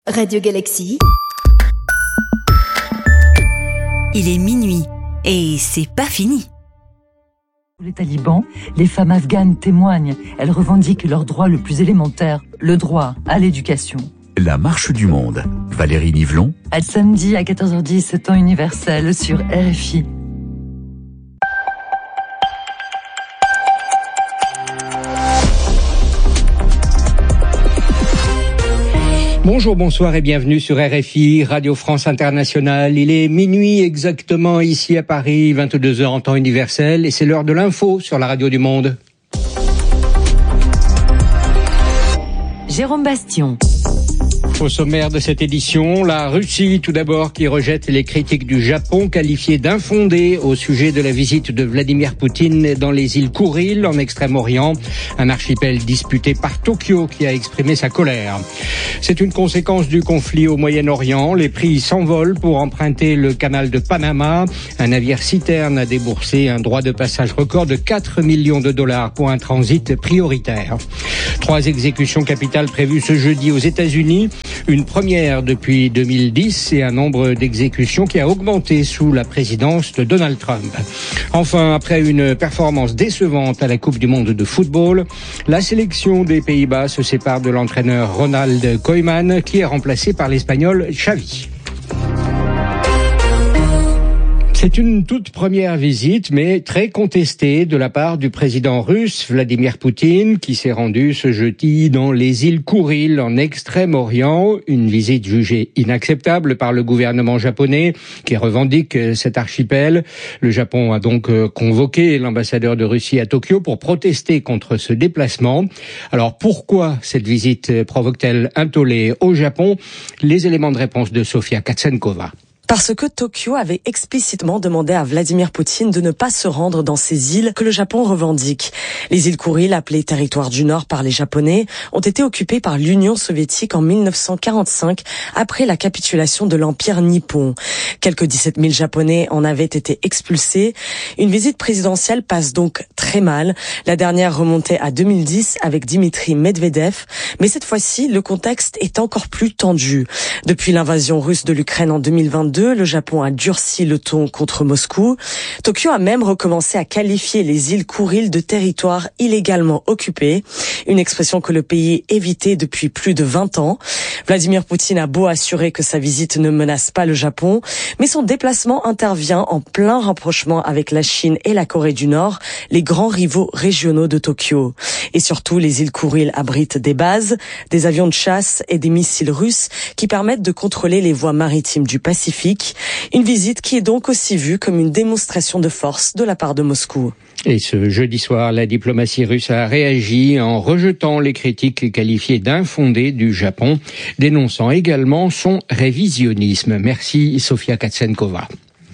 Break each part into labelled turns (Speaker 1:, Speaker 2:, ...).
Speaker 1: Radio Galaxy.
Speaker 2: Il est minuit et c'est pas fini.
Speaker 3: Les talibans, les femmes afghanes témoignent. Elles revendiquent leur droit le plus élémentaire, le droit à l'éducation.
Speaker 4: La marche du monde. Valérie Nivelon.
Speaker 3: À samedi à 14h10, temps universel sur RFI.
Speaker 5: Bonjour, bonsoir et bienvenue sur RFI, Radio France Internationale. Il est minuit exactement ici à Paris, 22h en temps universel, et c'est l'heure de l'info sur la Radio du Monde.
Speaker 3: Jérôme Bastion.
Speaker 5: Au sommaire de cette édition, la Russie tout d'abord qui rejette les critiques du Japon qualifiées d'infondées au sujet de la visite de Vladimir Poutine dans les îles Kouriles en Extrême-Orient, un archipel disputé par Tokyo qui a exprimé sa colère. C'est une conséquence du conflit au Moyen-Orient. Les prix s'envolent pour emprunter le canal de Panama. Un navire-citerne a déboursé un droit de passage record de 4 millions de dollars pour un transit prioritaire. 3 exécutions capitales prévues ce jeudi aux États-Unis. Une première depuis 2010 et un nombre d'exécutions qui a augmenté sous la présidence de Donald Trump. Enfin, après une performance décevante à la Coupe du monde de football, la sélection des Pays-Bas se sépare de l'entraîneur Ronald Koeman qui est remplacé par l'Espagnol Xavi. C'est une toute première visite, mais très contestée de la part du président russe Vladimir Poutine, qui s'est rendu ce jeudi dans les îles Kouriles en Extrême-Orient. Une visite jugée inacceptable par le gouvernement japonais, qui revendique cet archipel. Le Japon a donc convoqué l'ambassadeur de Russie à Tokyo pour protester contre ce déplacement. Alors pourquoi cette visite provoque-t-elle un tollé au Japon? Les éléments de réponse de Sofia Katsenkova.
Speaker 6: Parce que Tokyo avait explicitement demandé à Vladimir Poutine de ne pas se rendre dans ces îles que le Japon revendique. Les îles Kouriles, appelées territoire du Nord par les Japonais, ont été occupées par l'Union soviétique en 1945, après la capitulation de l'Empire nippon. Quelques 17 000 Japonais en avaient été expulsés. Une visite présidentielle passe donc très mal. La dernière remontait à 2010 avec Dimitri Medvedev. Mais cette fois-ci, le contexte est encore plus tendu. Depuis l'invasion russe de l'Ukraine en 2022, le Japon a durci le ton contre Moscou. Tokyo a même recommencé à qualifier les îles Kouriles de territoire illégalement occupé, une expression que le pays évitait depuis plus de 20 ans. Vladimir Poutine a beau assurer que sa visite ne menace pas le Japon, mais son déplacement intervient en plein rapprochement avec la Chine et la Corée du Nord, les grands rivaux régionaux de Tokyo. Et surtout, les îles Kouriles abritent des bases, des avions de chasse et des missiles russes qui permettent de contrôler les voies maritimes du Pacifique. Une visite qui est donc aussi vue comme une démonstration de force de la part de Moscou.
Speaker 5: Et ce jeudi soir, la diplomatie russe a réagi en rejetant les critiques qualifiées d'infondées du Japon, dénonçant également son révisionnisme. Merci Sofia Katsenkova.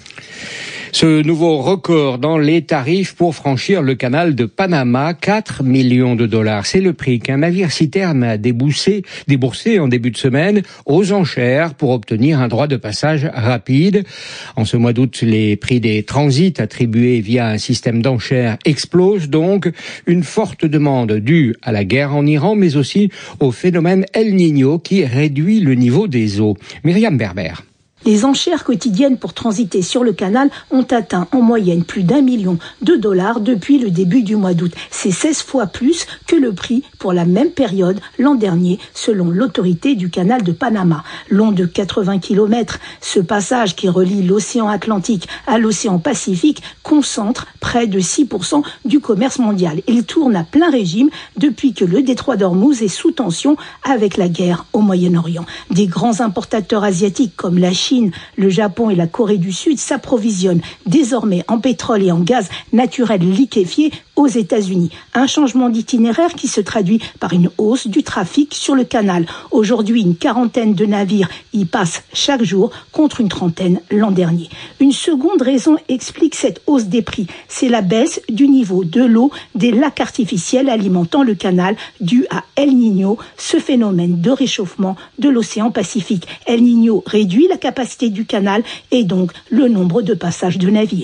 Speaker 5: Ce nouveau record dans les tarifs pour franchir le canal de Panama, 4 millions de dollars. C'est le prix qu'un navire-citerne a déboursé en début de semaine aux enchères pour obtenir un droit de passage rapide. En ce mois d'août, les prix des transits attribués via un système d'enchères explosent donc. Une forte demande due à la guerre en Iran, mais aussi au phénomène El Niño qui réduit le niveau des eaux. Myriam Berber.
Speaker 7: Les enchères quotidiennes pour transiter sur le canal ont atteint en moyenne plus d'1 million de dollars depuis le début du mois d'août. C'est 16 fois plus que le prix pour la même période l'an dernier, selon l'autorité du canal de Panama. Long de 80 km, ce passage qui relie l'océan Atlantique à l'océan Pacifique concentre près de 6% du commerce mondial. Il tourne à plein régime depuis que le détroit d'Ormuz est sous tension avec la guerre au Moyen-Orient. Des grands importateurs asiatiques comme la Chine, le Japon et la Corée du Sud s'approvisionnent désormais en pétrole et en gaz naturel liquéfié aux États-Unis. Un changement d'itinéraire qui se traduit par une hausse du trafic sur le canal. Aujourd'hui, une quarantaine de navires y passent chaque jour contre une trentaine l'an dernier. Une seconde raison explique cette hausse des prix. C'est la baisse du niveau de l'eau des lacs artificiels alimentant le canal due à El Niño, ce phénomène de réchauffement de l'océan Pacifique. El Niño réduit la capacité du canal et donc le nombre de passages de navires.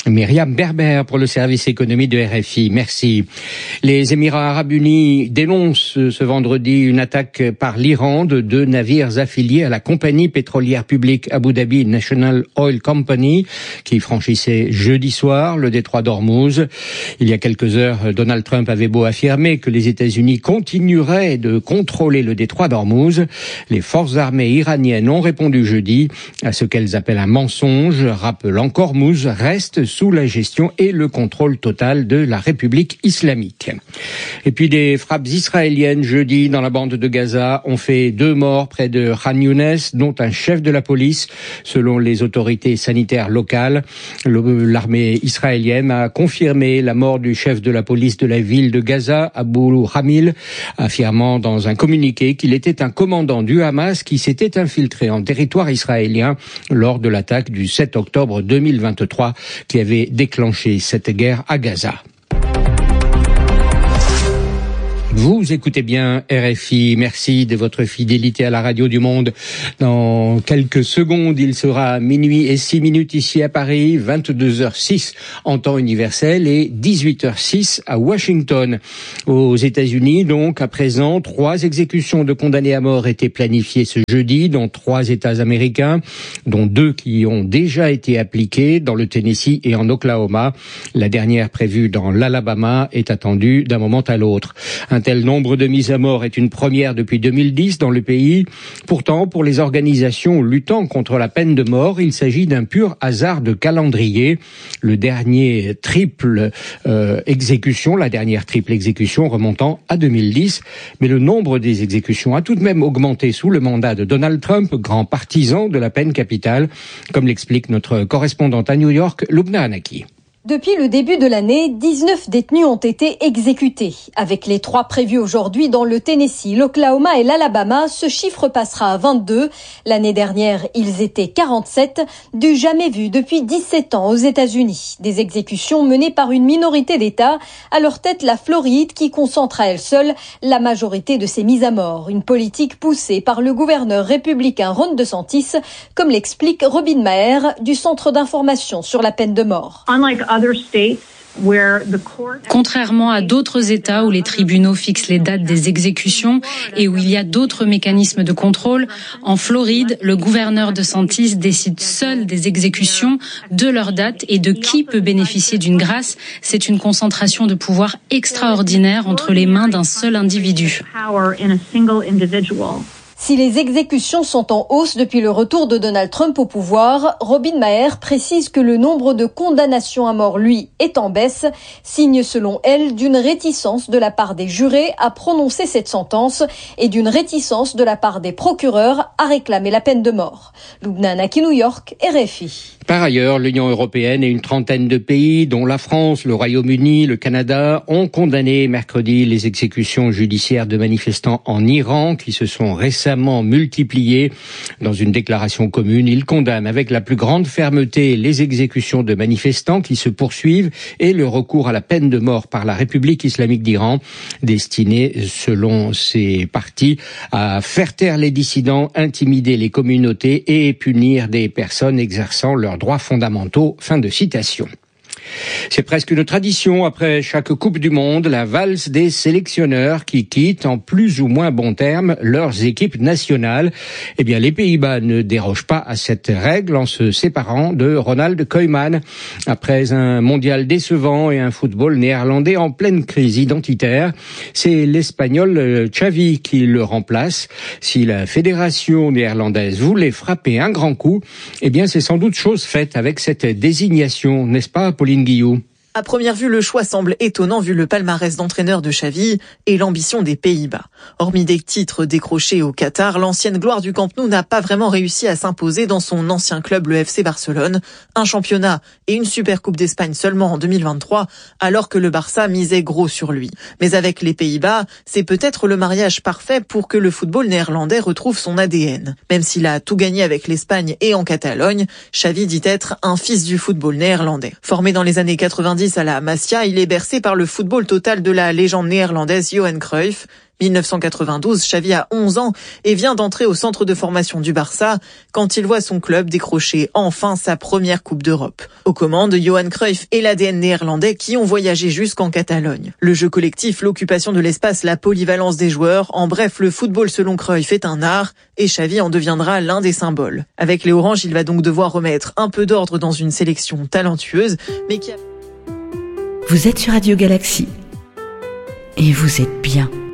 Speaker 5: Myriam Berber pour le service économie de RFI. Merci. Les Émirats arabes unis dénoncent ce vendredi une attaque par l'Iran de 2 navires affiliés à la compagnie pétrolière publique Abu Dhabi National Oil Company qui franchissait jeudi soir le détroit d'Ormuz. Il y a quelques heures, Donald Trump avait beau affirmer que les États-Unis continueraient de contrôler le détroit d'Ormuz. Les forces armées iraniennes ont répondu jeudi à ce qu'elles appellent un mensonge, rappelant qu'Ormuz reste sous la gestion et le contrôle total de la République islamique. Et puis des frappes israéliennes jeudi dans la bande de Gaza ont fait 2 morts près de Khan Younes, dont un chef de la police, selon les autorités sanitaires locales. L'armée israélienne a confirmé la mort du chef de la police de la ville de Gaza, Abu Hamil, affirmant dans un communiqué qu'il était un commandant du Hamas qui s'était infiltré en territoire israélien lors de l'attaque du 7 octobre 2023 qui avait déclenché cette guerre à Gaza. Vous écoutez bien RFI. Merci de votre fidélité à la radio du monde. Dans quelques secondes, il sera minuit et 6 minutes ici à Paris, 22h06 en temps universel et 18h06 à Washington. Aux États-Unis, donc, à présent, 3 exécutions de condamnés à mort étaient planifiées ce jeudi dans 3 États américains, dont 2 qui ont déjà été appliquées dans le Tennessee et en Oklahoma. La dernière prévue dans l'Alabama est attendue d'un moment à l'autre. Un tel nombre de mises à mort est une première depuis 2010 dans le pays. Pourtant, pour les organisations luttant contre la peine de mort, il s'agit d'un pur hasard de calendrier. La dernière triple exécution remontant à 2010. Mais le nombre des exécutions a tout de même augmenté sous le mandat de Donald Trump, grand partisan de la peine capitale, comme l'explique notre correspondante à New York, Lubna Anaki.
Speaker 1: Depuis le début de l'année, 19 détenus ont été exécutés. Avec les 3 prévus aujourd'hui dans le Tennessee, l'Oklahoma et l'Alabama, ce chiffre passera à 22. L'année dernière, ils étaient 47, du jamais vu depuis 17 ans aux États-Unis. Des exécutions menées par une minorité d'États, à leur tête la Floride qui concentre à elle seule la majorité de ces mises à mort. Une politique poussée par le gouverneur républicain Ron DeSantis, comme l'explique Robin Maher du Centre d'information sur la peine de mort.
Speaker 8: Contrairement à d'autres États où les tribunaux fixent les dates des exécutions et où il y a d'autres mécanismes de contrôle, en Floride, le gouverneur DeSantis décide seul des exécutions, de leur date et de qui peut bénéficier d'une grâce. C'est une concentration de pouvoir extraordinaire entre les mains d'un seul individu.
Speaker 1: Si les exécutions sont en hausse depuis le retour de Donald Trump au pouvoir, Robin Maher précise que le nombre de condamnations à mort, lui, est en baisse, signe selon elle d'une réticence de la part des jurés à prononcer cette sentence et d'une réticence de la part des procureurs à réclamer la peine de mort. Lubna Anaki, New York, RFI.
Speaker 5: Par ailleurs, l'Union européenne et une trentaine de pays, dont la France, le Royaume-Uni, le Canada, ont condamné mercredi les exécutions judiciaires de manifestants en Iran qui se sont récemment multipliées. Dans une déclaration commune, ils condamnent avec la plus grande fermeté les exécutions de manifestants qui se poursuivent et le recours à la peine de mort par la République islamique d'Iran, destiné, selon ces partis, à faire taire les dissidents, intimider les communautés et punir des personnes exerçant leurs droits fondamentaux. Fin de citation. C'est presque une tradition après chaque Coupe du Monde, la valse des sélectionneurs qui quittent en plus ou moins bons termes leurs équipes nationales. Eh bien, les Pays-Bas ne dérogent pas à cette règle en se séparant de Ronald Koeman. Après un mondial décevant et un football néerlandais en pleine crise identitaire, c'est l'Espagnol Xavi qui le remplace. Si la fédération néerlandaise voulait frapper un grand coup, eh bien, c'est sans doute chose faite avec cette désignation, n'est-ce pas, Pauline Guillou?
Speaker 9: À première vue, le choix semble étonnant vu le palmarès d'entraîneur de Xavi et l'ambition des Pays-Bas. Hormis des titres décrochés au Qatar, l'ancienne gloire du Camp Nou n'a pas vraiment réussi à s'imposer dans son ancien club, le FC Barcelone. Un championnat et une Super Coupe d'Espagne seulement en 2023, alors que le Barça misait gros sur lui. Mais avec les Pays-Bas, c'est peut-être le mariage parfait pour que le football néerlandais retrouve son ADN. Même s'il a tout gagné avec l'Espagne et en Catalogne, Xavi dit être un fils du football néerlandais. Formé dans les années 90 à la Masia, il est bercé par le football total de la légende néerlandaise Johan Cruyff. 1992, Xavi a 11 ans et vient d'entrer au centre de formation du Barça quand il voit son club décrocher enfin sa première Coupe d'Europe. Aux commandes, Johan Cruyff et l'ADN néerlandais qui ont voyagé jusqu'en Catalogne. Le jeu collectif, l'occupation de l'espace, la polyvalence des joueurs, en bref, le football selon Cruyff est un art et Xavi en deviendra l'un des symboles. Avec les Oranges, il va donc devoir remettre un peu d'ordre dans une sélection talentueuse, mais qui a...
Speaker 2: Vous êtes sur Radio Galaxy et vous êtes bien.